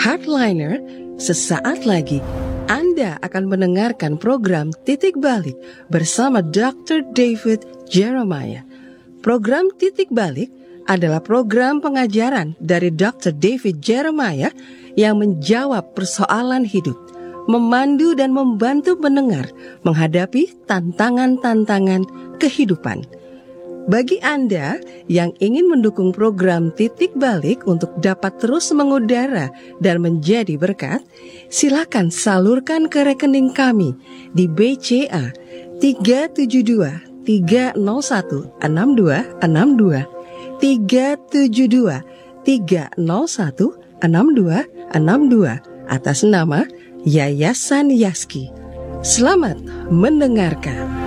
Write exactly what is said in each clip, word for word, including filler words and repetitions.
Hardliner, sesaat lagi Anda akan mendengarkan program Titik Balik bersama doktor David Jeremiah. Program Titik Balik adalah program pengajaran dari doktor David Jeremiah yang menjawab persoalan hidup, memandu dan membantu pendengar menghadapi tantangan-tantangan kehidupan. Bagi Anda yang ingin mendukung program Titik Balik untuk dapat terus mengudara dan menjadi berkat, silakan salurkan ke rekening kami di B C A tiga tujuh dua tiga nol satu enam dua enam dua tiga tujuh dua tiga nol satu enam dua enam dua atas nama Yayasan Yaski. Selamat mendengarkan.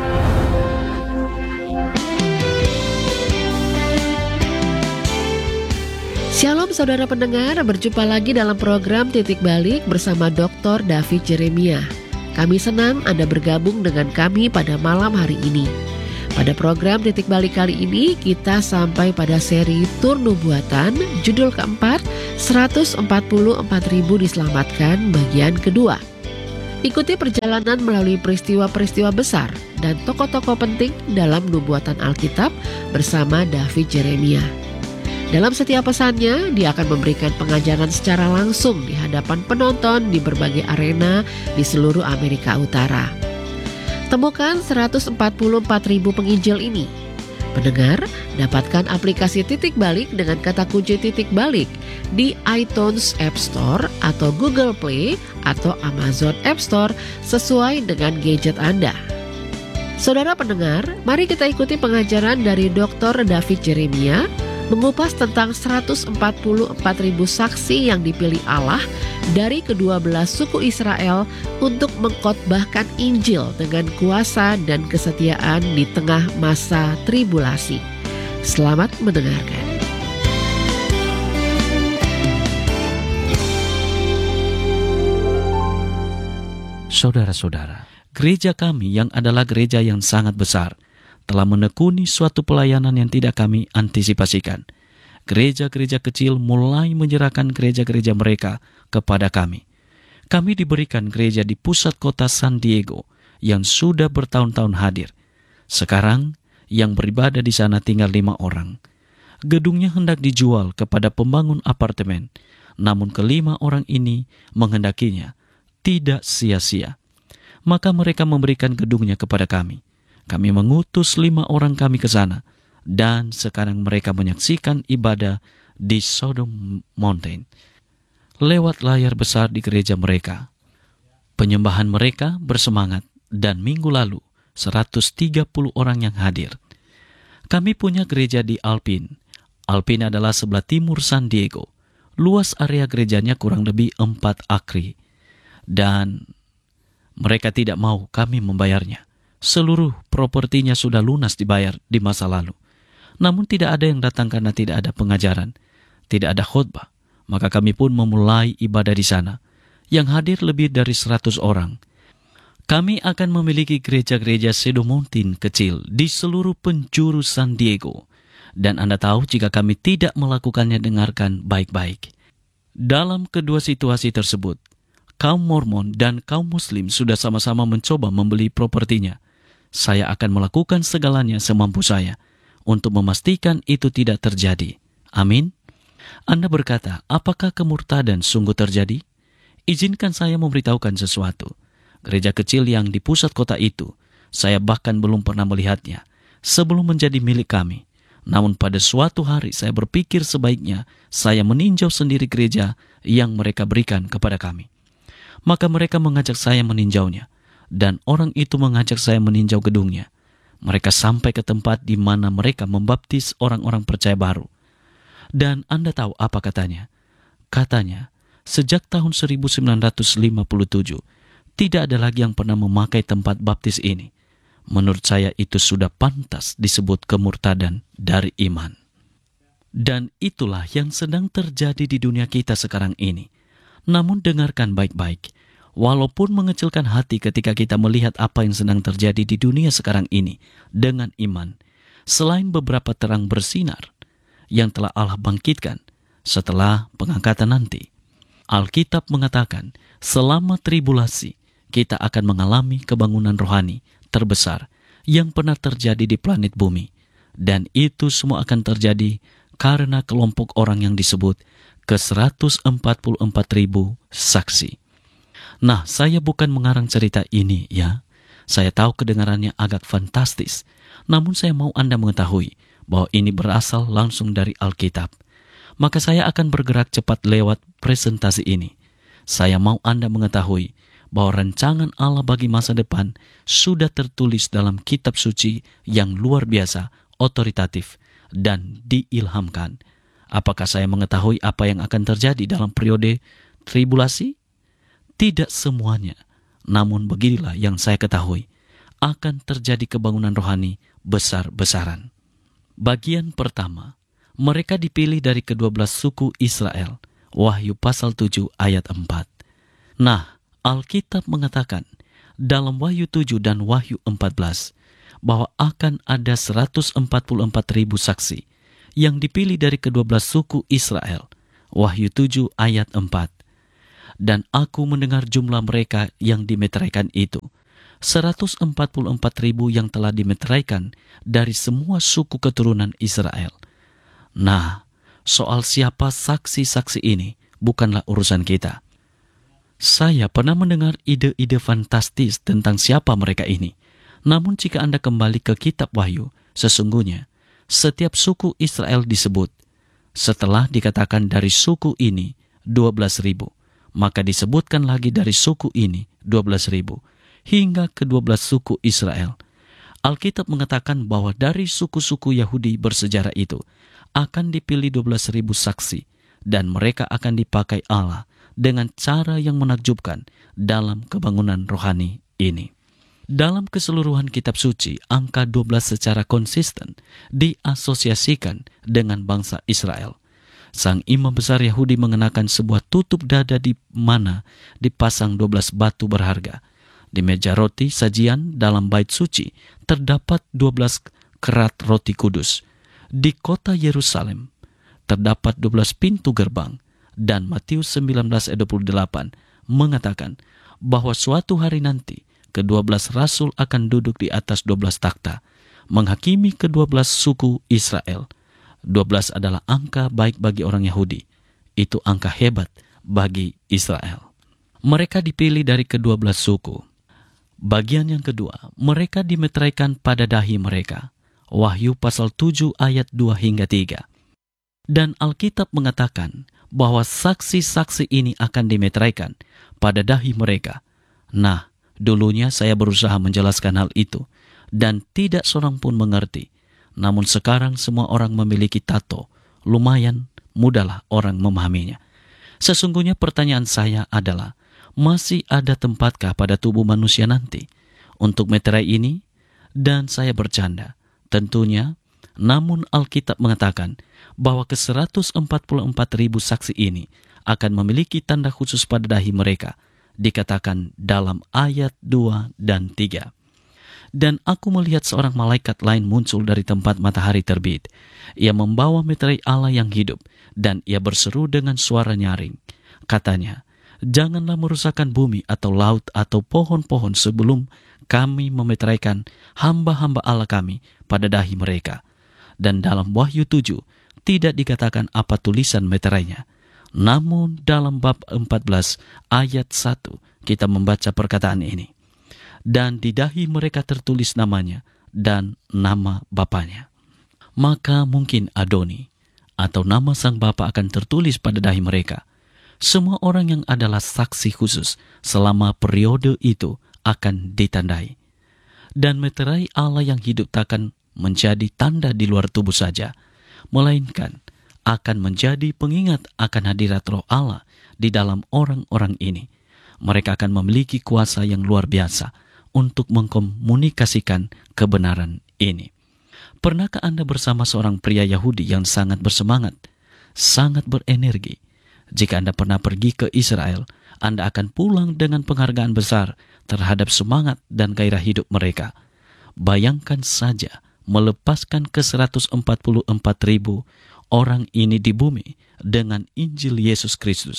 Shalom saudara pendengar, berjumpa lagi dalam program Titik Balik bersama doktor David Jeremiah. Kami senang Anda bergabung dengan kami pada malam hari ini. Pada program Titik Balik kali ini, kita sampai pada seri Tur Nubuatan, judul keempat, seratus empat puluh empat ribu diselamatkan, bagian kedua. Ikuti perjalanan melalui peristiwa-peristiwa besar dan tokoh-tokoh penting dalam nubuatan Alkitab bersama David Jeremiah. Dalam setiap pesannya, dia akan memberikan pengajaran secara langsung di hadapan penonton di berbagai arena di seluruh Amerika Utara. Temukan seratus empat puluh empat ribu penginjil ini. Pendengar, dapatkan aplikasi Titik Balik dengan kata kunci Titik Balik di iTunes App Store atau Google Play atau Amazon App Store sesuai dengan gadget Anda. Saudara pendengar, mari kita ikuti pengajaran dari doktor David Jeremiah mengupas tentang seratus empat puluh empat ribu saksi yang dipilih Allah dari kedua belas suku Israel untuk mengkhotbahkan Injil dengan kuasa dan kesetiaan di tengah masa tribulasi. Selamat mendengarkan. Saudara-saudara, gereja kami yang adalah gereja yang sangat besar telah menekuni suatu pelayanan yang tidak kami antisipasikan. Gereja-gereja kecil mulai menyerahkan gereja-gereja mereka kepada kami. Kami diberikan gereja di pusat kota San Diego yang sudah bertahun-tahun hadir. Sekarang, yang beribadah di sana tinggal lima orang. Gedungnya hendak dijual kepada pembangun apartemen, namun kelima orang ini menghendakinya tidak sia-sia. Maka mereka memberikan gedungnya kepada kami. Kami mengutus lima orang kami ke sana, dan sekarang mereka menyaksikan ibadah di Sodom Mountain lewat layar besar di gereja mereka. Penyembahan mereka bersemangat, dan minggu lalu seratus tiga puluh orang yang hadir. Kami punya gereja di Alpine. Alpine adalah sebelah timur San Diego. Luas area gerejanya kurang lebih empat akre, dan mereka tidak mau kami membayarnya. Seluruh propertinya sudah lunas dibayar di masa lalu. Namun tidak ada yang datang karena tidak ada pengajaran, tidak ada khotbah. Maka kami pun memulai ibadah di sana. Yang hadir lebih dari seratus orang. Kami akan memiliki gereja-gereja Sodom Mountain kecil di seluruh penjuru San Diego. Dan Anda tahu jika kami tidak melakukannya, dengarkan baik-baik. Dalam kedua situasi tersebut, kaum Mormon dan kaum Muslim sudah sama-sama mencoba membeli propertinya. Saya akan melakukan segalanya semampu saya untuk memastikan itu tidak terjadi. Amin. Anda berkata, apakah kemurtadan sungguh terjadi? Izinkan saya memberitahukan sesuatu. Gereja kecil yang di pusat kota itu, saya bahkan belum pernah melihatnya sebelum menjadi milik kami. Namun pada suatu hari saya berpikir sebaiknya saya meninjau sendiri gereja yang mereka berikan kepada kami. Maka mereka mengajak saya meninjaunya. Dan orang itu mengajak saya meninjau gedungnya. Mereka sampai ke tempat di mana mereka membaptis orang-orang percaya baru. Dan Anda tahu apa katanya? Katanya, sejak tahun seribu sembilan ratus lima puluh tujuh, tidak ada lagi yang pernah memakai tempat baptis ini. Menurut saya itu sudah pantas disebut kemurtadan dari iman. Dan itulah yang sedang terjadi di dunia kita sekarang ini. Namun dengarkan baik-baik. Walaupun mengecilkan hati ketika kita melihat apa yang sedang terjadi di dunia sekarang ini dengan iman, selain beberapa terang bersinar yang telah Allah bangkitkan setelah pengangkatan nanti, Alkitab mengatakan selama tribulasi kita akan mengalami kebangunan rohani terbesar yang pernah terjadi di planet bumi. Dan itu semua akan terjadi karena kelompok orang yang disebut ke seratus empat puluh empat ribu saksi. Nah, saya bukan mengarang cerita ini ya. Saya tahu kedengarannya agak fantastis, namun saya mau Anda mengetahui bahwa ini berasal langsung dari Alkitab. Maka saya akan bergerak cepat lewat presentasi ini. Saya mau Anda mengetahui bahwa rancangan Allah bagi masa depan sudah tertulis dalam kitab suci yang luar biasa, otoritatif, dan diilhamkan. Apakah saya mengetahui apa yang akan terjadi dalam periode tribulasi? Tidak semuanya, namun beginilah yang saya ketahui, akan terjadi kebangunan rohani besar-besaran. Bagian pertama, mereka dipilih dari kedua belas suku Israel, Wahyu pasal tujuh ayat empat. Nah, Alkitab mengatakan dalam Wahyu tujuh dan Wahyu empat belas bahwa akan ada seratus empat puluh empat ribu saksi yang dipilih dari kedua belas suku Israel, Wahyu tujuh ayat empat. Dan aku mendengar jumlah mereka yang dimeteraikan itu, seratus empat puluh empat ribu yang telah dimeteraikan dari semua suku keturunan Israel. Nah, soal siapa saksi-saksi ini bukanlah urusan kita. Saya pernah mendengar ide-ide fantastis tentang siapa mereka ini. Namun jika Anda kembali ke kitab Wahyu, sesungguhnya setiap suku Israel disebut. Setelah dikatakan dari suku ini dua belas ribu, maka disebutkan lagi dari suku ini dua belas ribu, hingga ke dua belas suku Israel. Alkitab mengatakan bahwa dari suku-suku Yahudi bersejarah itu akan dipilih dua belas ribu saksi, dan mereka akan dipakai Allah dengan cara yang menakjubkan dalam kebangunan rohani ini. Dalam keseluruhan kitab suci, angka dua belas secara konsisten diasosiasikan dengan bangsa Israel. Sang imam besar Yahudi mengenakan sebuah tutup dada di mana dipasang dua belas batu berharga. Di meja roti sajian dalam bait suci terdapat dua belas kerat roti kudus. Di kota Yerusalem terdapat dua belas pintu gerbang. Dan Matius sembilan belas ayat dua puluh delapan mengatakan bahwa suatu hari nanti kedua belas rasul akan duduk di atas dua belas takhta, menghakimi kedua belas suku Israel. dua belas adalah angka baik bagi orang Yahudi. Itu angka hebat bagi Israel. Mereka dipilih dari kedua belas suku. Bagian yang kedua, mereka dimeteraikan pada dahi mereka. Wahyu pasal tujuh ayat dua hingga tiga. Dan Alkitab mengatakan bahwa saksi-saksi ini akan dimeteraikan pada dahi mereka. Nah, dulunya saya berusaha menjelaskan hal itu, dan tidak seorang pun mengerti. Namun sekarang semua orang memiliki tato, lumayan mudahlah orang memahaminya. Sesungguhnya pertanyaan saya adalah, masih ada tempatkah pada tubuh manusia nanti untuk meterai ini? Dan saya bercanda, tentunya, namun Alkitab mengatakan bahwa ke seratus empat puluh empat ribu saksi ini akan memiliki tanda khusus pada dahi mereka, dikatakan dalam ayat dua dan tiga. Dan aku melihat seorang malaikat lain muncul dari tempat matahari terbit. Ia membawa meterai Allah yang hidup, dan ia berseru dengan suara nyaring. Katanya, janganlah merusakkan bumi atau laut atau pohon-pohon sebelum kami memeteraikan hamba-hamba Allah kami pada dahi mereka. Dan dalam Wahyu tujuh tidak dikatakan apa tulisan meterainya. Namun dalam bab empat belas ayat satu kita membaca perkataan ini. Dan di dahi mereka tertulis namanya dan nama bapanya. Maka mungkin Adoni atau nama sang bapa akan tertulis pada dahi mereka. Semua orang yang adalah saksi khusus selama periode itu akan ditandai. Dan meterai Allah yang hidup takkan menjadi tanda di luar tubuh saja, melainkan akan menjadi pengingat akan hadirat Roh Allah di dalam orang-orang ini. Mereka akan memiliki kuasa yang luar biasa untuk mengkomunikasikan kebenaran ini. Pernahkah Anda bersama seorang pria Yahudi yang sangat bersemangat, sangat berenergi? Jika Anda pernah pergi ke Israel, Anda akan pulang dengan penghargaan besar terhadap semangat dan gairah hidup mereka. Bayangkan saja melepaskan ke seratus empat puluh empat ribu orang ini di bumi dengan Injil Yesus Kristus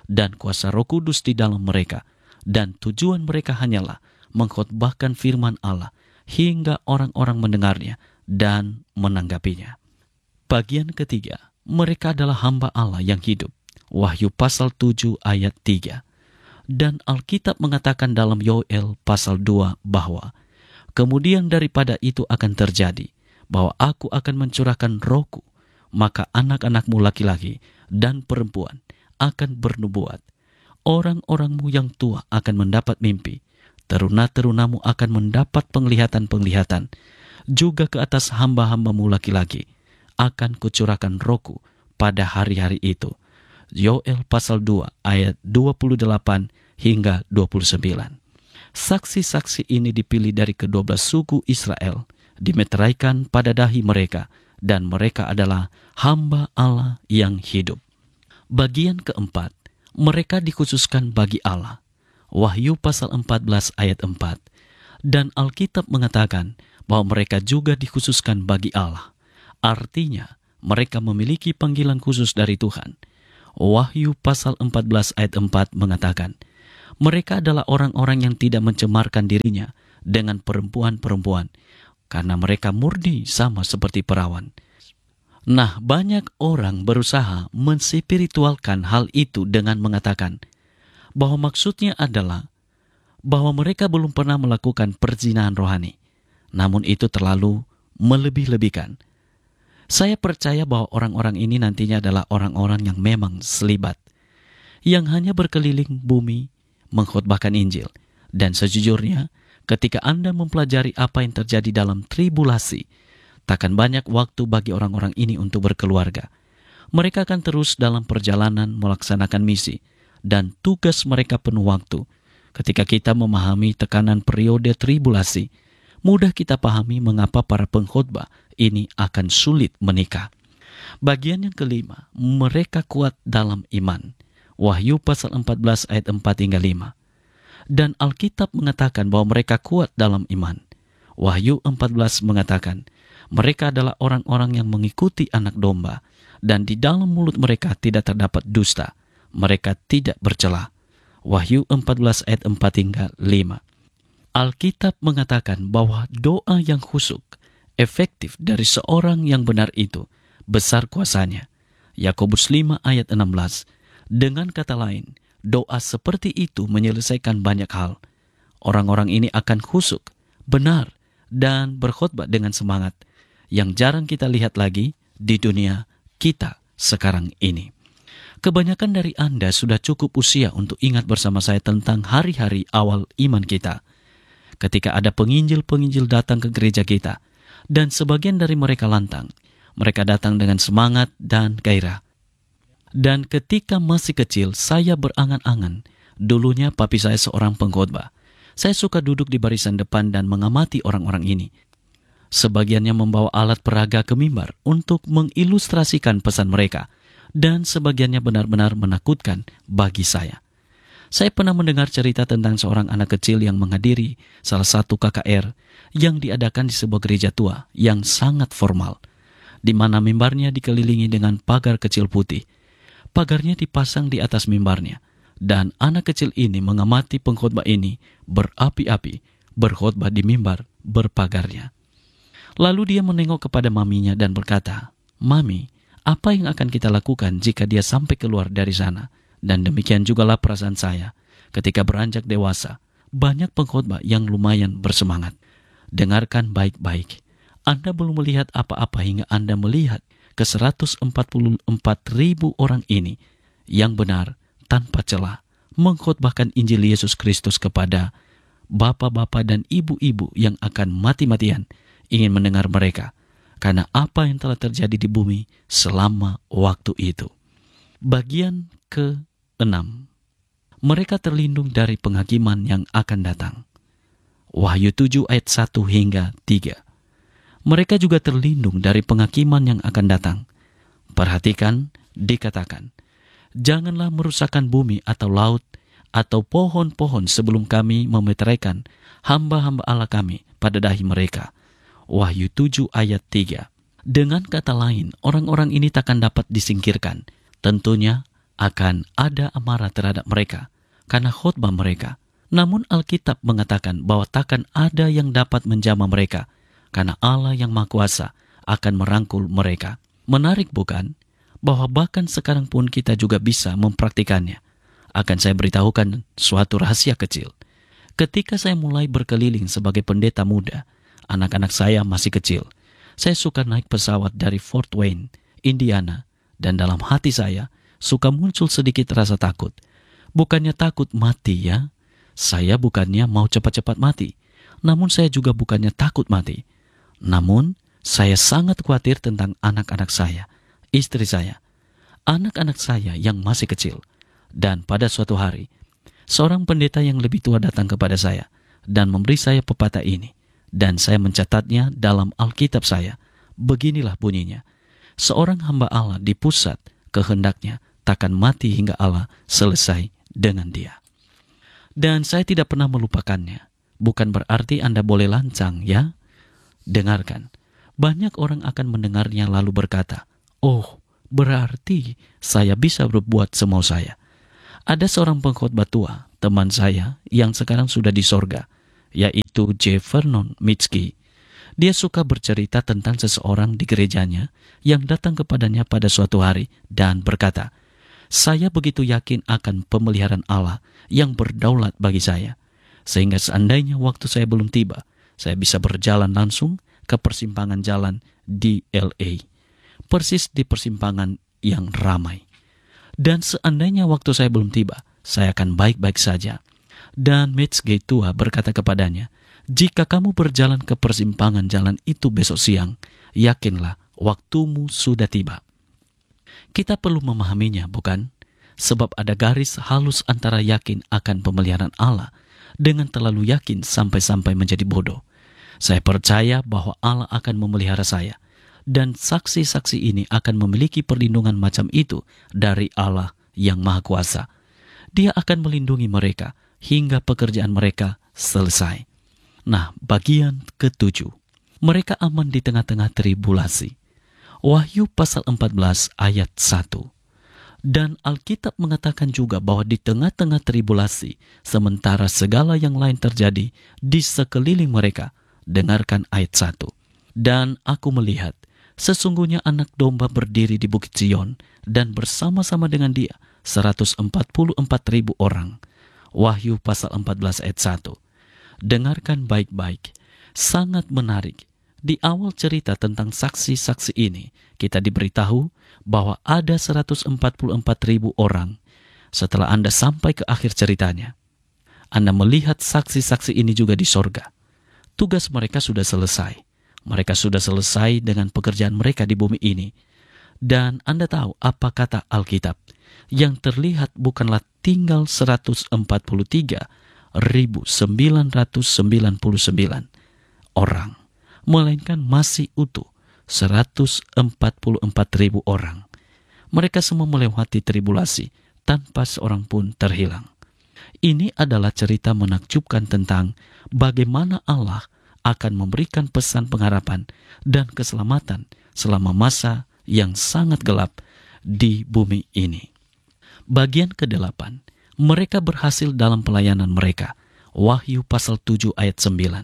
dan kuasa Roh Kudus di dalam mereka, dan tujuan mereka hanyalah mengkhotbahkan firman Allah hingga orang-orang mendengarnya dan menanggapinya. Bagian ketiga, mereka adalah hamba Allah yang hidup. Wahyu pasal tujuh ayat tiga. Dan Alkitab mengatakan dalam Yoel pasal dua bahwa kemudian daripada itu akan terjadi bahwa aku akan mencurahkan Rohku, maka anak-anakmu laki-laki dan perempuan akan bernubuat. Orang-orangmu yang tua akan mendapat mimpi, teruna-terunamu akan mendapat penglihatan-penglihatan. Juga ke atas hamba-hambamu laki-laki akan kucurahkan Rohku pada hari-hari itu. Yoel pasal dua ayat dua puluh delapan hingga dua puluh sembilan. Saksi-saksi ini dipilih dari kedua belas suku Israel, dimeteraikan pada dahi mereka, dan mereka adalah hamba Allah yang hidup. Bagian keempat, mereka dikhususkan bagi Allah. Wahyu pasal empat belas ayat empat. Dan Alkitab mengatakan bahwa mereka juga dikhususkan bagi Allah. Artinya, mereka memiliki panggilan khusus dari Tuhan. Wahyu pasal empat belas ayat empat mengatakan, mereka adalah orang-orang yang tidak mencemarkan dirinya dengan perempuan-perempuan, karena mereka murni sama seperti perawan. Nah, banyak orang berusaha menspiritualkan hal itu dengan mengatakan bahwa maksudnya adalah bahwa mereka belum pernah melakukan perzinahan rohani. Namun itu terlalu melebih-lebihkan. Saya percaya bahwa orang-orang ini nantinya adalah orang-orang yang memang selibat, yang hanya berkeliling bumi mengkhotbahkan Injil. Dan sejujurnya, ketika Anda mempelajari apa yang terjadi dalam tribulasi, takkan banyak waktu bagi orang-orang ini untuk berkeluarga. Mereka akan terus dalam perjalanan melaksanakan misi, dan tugas mereka penuh waktu. Ketika kita memahami tekanan periode tribulasi, mudah kita pahami mengapa para pengkhotbah ini akan sulit menikah. Bagian yang kelima, mereka kuat dalam iman. Wahyu pasal empat belas ayat empat hingga lima. Dan Alkitab mengatakan bahwa mereka kuat dalam iman. Wahyu empat belas mengatakan, mereka adalah orang-orang yang mengikuti anak domba, dan di dalam mulut mereka tidak terdapat dusta. Mereka tidak bercela. Wahyu empat belas ayat empat hingga lima. Alkitab mengatakan bahwa doa yang khusyuk, efektif dari seorang yang benar itu, besar kuasanya. Yakobus lima ayat enam belas. Dengan kata lain, doa seperti itu menyelesaikan banyak hal. Orang-orang ini akan khusyuk, benar, dan berkhotbah dengan semangat, yang jarang kita lihat lagi di dunia kita sekarang ini. Kebanyakan dari Anda sudah cukup usia untuk ingat bersama saya tentang hari-hari awal iman kita. Ketika ada penginjil-penginjil datang ke gereja kita, dan sebagian dari mereka lantang, mereka datang dengan semangat dan gairah. Dan ketika masih kecil, saya berangan-angan. Dulunya papi saya seorang pengkhotbah. Saya suka duduk di barisan depan dan mengamati orang-orang ini. Sebagiannya membawa alat peraga ke mimbar untuk mengilustrasikan pesan mereka, dan sebagiannya benar-benar menakutkan bagi saya. Saya pernah mendengar cerita tentang seorang anak kecil yang menghadiri salah satu K K R yang diadakan di sebuah gereja tua yang sangat formal, di mana mimbarnya dikelilingi dengan pagar kecil putih. Pagarnya dipasang di atas mimbarnya, dan anak kecil ini mengamati pengkhotbah ini berapi-api berkhotbah di mimbar berpagarnya. Lalu dia menengok kepada maminya dan berkata, "Mami, apa yang akan kita lakukan jika dia sampai keluar dari sana?" Dan demikian jugalah perasaan saya ketika beranjak dewasa. Banyak pengkhotbah yang lumayan bersemangat. Dengarkan baik-baik. Anda belum melihat apa-apa hingga Anda melihat ke seratus empat puluh empat ribu orang ini yang benar tanpa celah mengkhotbahkan Injil Yesus Kristus kepada bapak-bapak dan ibu-ibu yang akan mati-matian ingin mendengar mereka karena apa yang telah terjadi di bumi selama waktu itu. Bagian keenam, mereka terlindung dari penghakiman yang akan datang. Wahyu tujuh ayat satu hingga tiga. Mereka juga terlindung dari penghakiman yang akan datang. Perhatikan, dikatakan, janganlah merusakkan bumi atau laut atau pohon-pohon sebelum kami memeteraikan hamba-hamba Allah kami pada dahi mereka. Wahyu tujuh ayat tiga. Dengan kata lain, orang-orang ini takkan dapat disingkirkan. Tentunya akan ada amarah terhadap mereka karena khotbah mereka. Namun Alkitab mengatakan bahwa takkan ada yang dapat menjamah mereka karena Allah yang Maha Kuasa akan merangkul mereka. Menarik bukan? Bahwa bahkan sekarang pun kita juga bisa mempraktikannya. Akan saya beritahukan suatu rahasia kecil. Ketika saya mulai berkeliling sebagai pendeta muda, anak-anak saya masih kecil. Saya suka naik pesawat dari Fort Wayne, Indiana, dan dalam hati saya suka muncul sedikit rasa takut. Bukannya takut mati ya, saya bukannya mau cepat-cepat mati. Namun saya juga bukannya takut mati. Namun saya sangat khawatir tentang anak-anak saya, istri saya, anak-anak saya yang masih kecil. Dan pada suatu hari, seorang pendeta yang lebih tua datang kepada saya dan memberi saya pepatah ini. Dan saya mencatatnya dalam Alkitab saya. Beginilah bunyinya. Seorang hamba Allah di pusat kehendaknya takkan mati hingga Allah selesai dengan dia. Dan saya tidak pernah melupakannya. Bukan berarti Anda boleh lancang ya. Dengarkan. Banyak orang akan mendengarnya lalu berkata, oh, berarti saya bisa berbuat semau saya. Ada seorang pengkhotbah tua, teman saya, yang sekarang sudah di sorga, yaitu J. Vernon Mitski. Dia suka bercerita tentang seseorang di gerejanya yang datang kepadanya pada suatu hari dan berkata, saya begitu yakin akan pemeliharaan Allah yang berdaulat bagi saya, sehingga seandainya waktu saya belum tiba, saya bisa berjalan langsung ke persimpangan jalan di L A, persis di persimpangan yang ramai. Dan seandainya waktu saya belum tiba, saya akan baik-baik saja. Dan Mitski tua berkata kepadanya, jika kamu berjalan ke persimpangan jalan itu besok siang, yakinlah waktumu sudah tiba. Kita perlu memahaminya, bukan? Sebab ada garis halus antara yakin akan pemeliharaan Allah dengan terlalu yakin sampai-sampai menjadi bodoh. Saya percaya bahwa Allah akan memelihara saya, dan saksi-saksi ini akan memiliki perlindungan macam itu dari Allah yang Maha Kuasa. Dia akan melindungi mereka hingga pekerjaan mereka selesai. Nah, bagian ketujuh. Mereka aman di tengah-tengah tribulasi. Wahyu pasal empat belas ayat satu. Dan Alkitab mengatakan juga bahwa di tengah-tengah tribulasi, sementara segala yang lain terjadi di sekeliling mereka. Dengarkan ayat satu. Dan aku melihat, sesungguhnya anak domba berdiri di Bukit Sion, dan bersama-sama dengan dia seratus empat puluh empat ribu orang. Wahyu pasal empat belas ayat satu. Dengarkan baik-baik, sangat menarik. Di awal cerita tentang saksi-saksi ini, kita diberitahu bahwa ada seratus empat puluh empat ribu orang. Setelah Anda sampai ke akhir ceritanya, Anda melihat saksi-saksi ini juga di sorga. Tugas mereka sudah selesai. Mereka sudah selesai dengan pekerjaan mereka di bumi ini. Dan Anda tahu apa kata Alkitab? Yang terlihat bukanlah tinggal seratus empat puluh tiga ribu sembilan ratus sembilan puluh sembilan orang, melainkan masih utuh seratus empat puluh empat ribu orang. Mereka semua melewati tribulasi tanpa seorang pun terhilang. Ini adalah cerita menakjubkan tentang bagaimana Allah akan memberikan pesan pengharapan dan keselamatan selama masa yang sangat gelap di bumi ini. Bagian kedelapan, mereka berhasil dalam pelayanan mereka. Wahyu pasal tujuh ayat sembilan.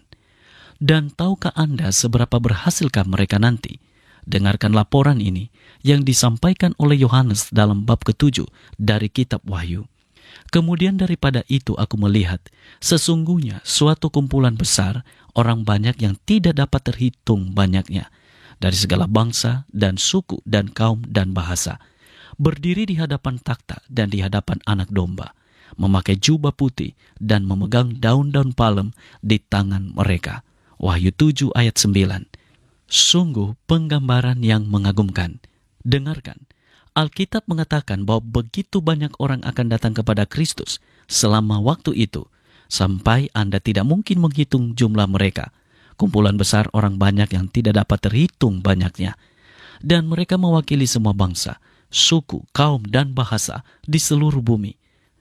Dan tahukah Anda seberapa berhasilkah mereka nanti? Dengarkan laporan ini yang disampaikan oleh Yohanes dalam bab ketujuh dari kitab Wahyu. Kemudian daripada itu aku melihat, sesungguhnya suatu kumpulan besar, orang banyak yang tidak dapat terhitung banyaknya, dari segala bangsa dan suku dan kaum dan bahasa, berdiri di hadapan takhta dan di hadapan anak domba, memakai jubah putih dan memegang daun-daun palem di tangan mereka. Wahyu tujuh ayat sembilan. Sungguh penggambaran yang mengagumkan. Dengarkan, Alkitab mengatakan bahwa begitu banyak orang akan datang kepada Kristus selama waktu itu, sampai Anda tidak mungkin menghitung jumlah mereka. Kumpulan besar orang banyak yang tidak dapat terhitung banyaknya. Dan mereka mewakili semua bangsa, suku, kaum, dan bahasa di seluruh bumi.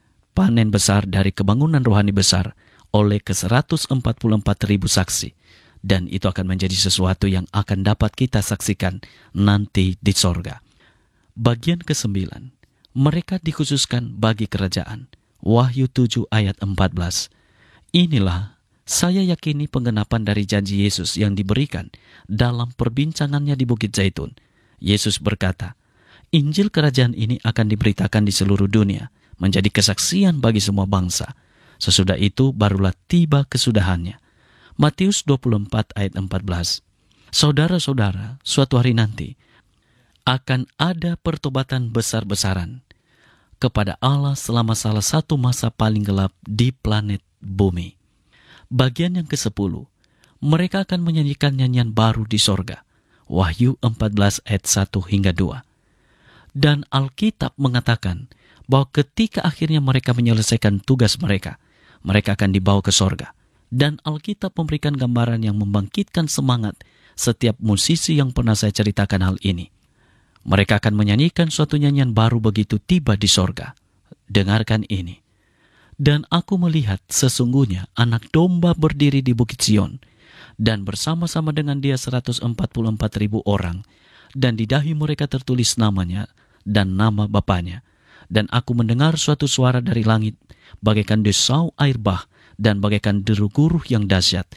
Panen besar dari kebangunan rohani besar oleh ke seratus empat puluh empat ribu saksi. Dan itu akan menjadi sesuatu yang akan dapat kita saksikan nanti di sorga. Bagian kesembilan, Mereka dikhususkan bagi kerajaan. Wahyu tujuh ayat empat belas. Inilah saya yakini penggenapan dari janji Yesus yang diberikan dalam perbincangannya di Bukit Zaitun. Yesus berkata, Injil kerajaan ini akan diberitakan di seluruh dunia, menjadi kesaksian bagi semua bangsa. Sesudah itu barulah tiba kesudahannya. Matius dua puluh empat ayat empat belas. Saudara-saudara, suatu hari nanti akan ada pertobatan besar-besaran kepada Allah selama salah satu masa paling gelap di planet bumi. Bagian yang kesepuluh, mereka akan menyanyikan nyanyian baru di sorga. Wahyu empat belas ayat satu hingga dua. Dan Alkitab mengatakan bahwa ketika akhirnya mereka menyelesaikan tugas mereka, mereka akan dibawa ke sorga. Dan Alkitab memberikan gambaran yang membangkitkan semangat setiap musisi yang pernah saya ceritakan hal ini. Mereka akan menyanyikan suatu nyanyian baru begitu tiba di sorga. Dengarkan ini. Dan aku melihat sesungguhnya anak domba berdiri di Bukit Sion, dan bersama-sama dengan dia seratus empat puluh empat ribu orang, dan di dahi mereka tertulis namanya dan nama Bapanya. Dan aku mendengar suatu suara dari langit, bagaikan desau air bah, dan bagaikan deru guruh yang dahsyat,